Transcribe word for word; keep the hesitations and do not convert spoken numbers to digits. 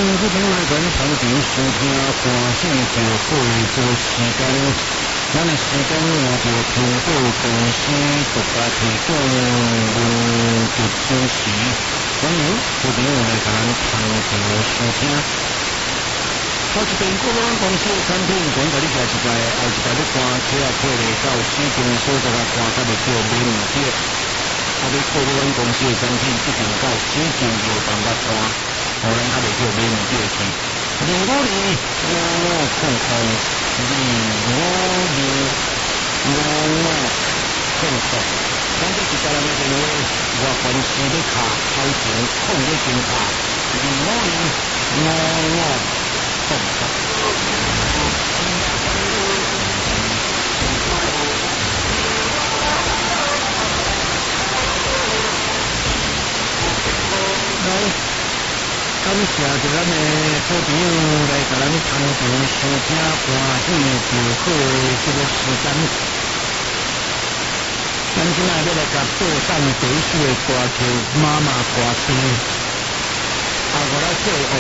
这边来讲，长长收听歌声就好做时间，咱的时间我就通过公司独家提供文字主持，欢迎这边来讲长长收听。好一边国安公司的产品，讲甲你食一摆，后一摆你关车啊，配咧到市场所在啊，关甲袂叫买唔着。啊，你国安公司的产品一定到市场有办法关，互咱啊袂叫买唔着去。零五二五五空空，零五二五五空空。咱这是家人的电话，我凡是咧卡头前空咧金卡，零五二五五空空。感谢着咱的好朋友来甲咱常常收听欢喜就好的这个时间。咱今仔要来甲播放第一首的歌曲《妈妈歌声》，啊，我来做。